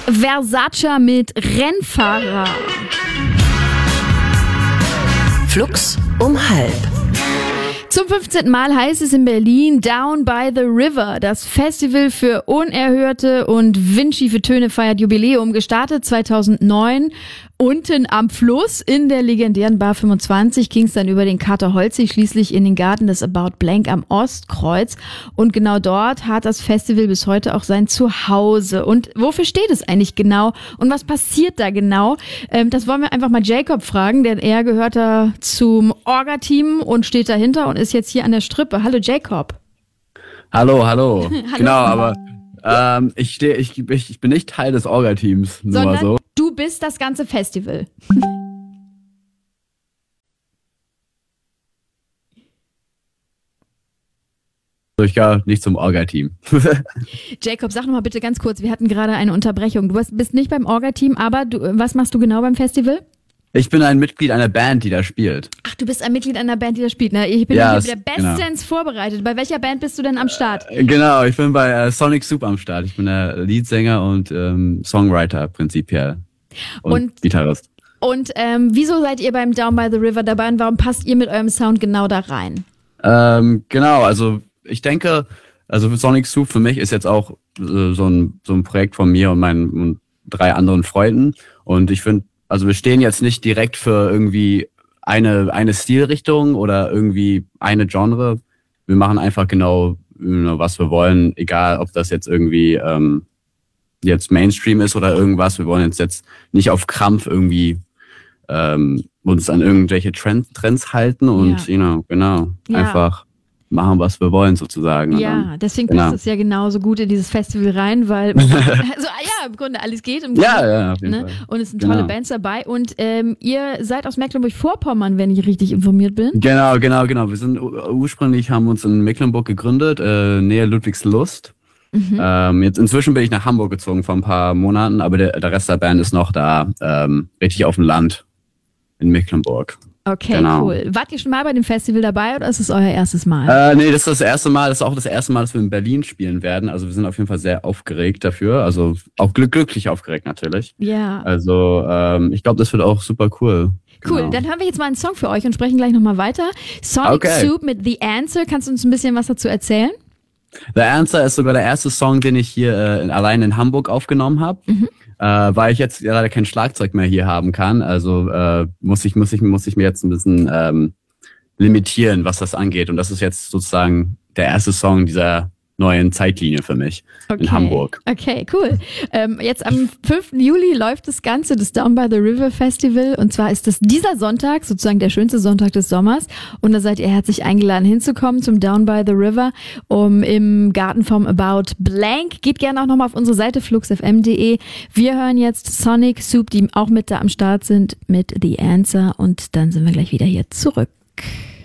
Versace mit Rennfahrer. Flux um 12:30. Zum 15. Mal heißt es in Berlin Down by the River. Das Festival für unerhörte und windschiefe Töne feiert Jubiläum. Gestartet 2009 unten am Fluss in der legendären Bar 25 ging es dann über den Kater Holzig schließlich in den Garten des About Blank am Ostkreuz. Und genau dort hat das Festival bis heute auch sein Zuhause. Und wofür steht es eigentlich genau? Und was passiert da genau? Das wollen wir einfach mal Jacob fragen, denn er gehört da zum Orga-Team und steht dahinter und ist jetzt hier an der Strippe. Hallo Jacob. Hallo. Hallo. Genau, aber ich bin nicht Teil des Orga-Teams, nur mal so. Du bist das ganze Festival. Ich gehöre nicht zum Orga-Team. Jacob, sag noch mal bitte ganz kurz, wir hatten gerade eine Unterbrechung. Du bist nicht beim Orga-Team, aber was machst du genau beim Festival? Ich bin ein Mitglied einer Band, die da spielt. Ach, du bist ein Mitglied einer Band, die da spielt. Ne? Ich bin hier wieder bestens vorbereitet. Bei welcher Band bist du denn am Start? Genau, ich bin bei Sonic Soup am Start. Ich bin der Leadsänger und Songwriter prinzipiell. Und Gitarrist. Und wieso seid ihr beim Down by the River dabei und warum passt ihr mit eurem Sound genau da rein? Genau, also ich denke, Sonic Soup für mich ist jetzt auch so ein Projekt von mir und 3 anderen Freunden. Und ich finde, also wir stehen jetzt nicht direkt für irgendwie eine Stilrichtung oder irgendwie eine Genre. Wir machen einfach genau, was wir wollen, egal ob das jetzt irgendwie jetzt Mainstream ist oder irgendwas. Wir wollen jetzt nicht auf Krampf irgendwie uns an irgendwelche Trends halten und einfach machen, was wir wollen sozusagen. Ja, deswegen passt es ja genauso gut in dieses Festival rein, weil im Grunde alles geht. Auf jeden Fall. Und es sind tolle Bands dabei. Und ihr seid aus Mecklenburg-Vorpommern, wenn ich richtig informiert bin. Genau. Wir sind ursprünglich, haben uns in Mecklenburg gegründet, nähe Ludwigslust. Jetzt inzwischen bin ich nach Hamburg gezogen vor ein paar Monaten, aber der Rest der Band ist noch da, richtig auf dem Land in Mecklenburg. Okay, cool. Wart ihr schon mal bei dem Festival dabei oder ist es euer erstes Mal? Nee, das ist das erste Mal. Das ist auch das erste Mal, dass wir in Berlin spielen werden. Also wir sind auf jeden Fall sehr aufgeregt dafür. Also auch glücklich aufgeregt natürlich. Ja. Also ich glaube, das wird auch super cool. Cool, Genau. dann hören wir jetzt mal einen Song für euch und sprechen gleich nochmal weiter. Sonic Soup mit The Answer. Kannst du uns ein bisschen was dazu erzählen? The Answer ist sogar der erste Song, den ich hier allein in Hamburg aufgenommen habe. Weil ich jetzt leider kein Schlagzeug mehr hier haben kann. Also muss ich mir jetzt ein bisschen limitieren, was das angeht. Und das ist jetzt sozusagen der erste Song dieser neuen Zeitlinie für mich in Hamburg. Okay, cool. Jetzt am 5. Juli läuft das Ganze, das Down by the River Festival. Und zwar ist das dieser Sonntag, sozusagen der schönste Sonntag des Sommers. Und da seid ihr herzlich eingeladen hinzukommen zum Down by the River im Garten vom About Blank. Geht gerne auch nochmal auf unsere Seite fluxfm.de. Wir hören jetzt Sonic Soup, die auch mit da am Start sind, mit The Answer. Und dann sind wir gleich wieder hier zurück.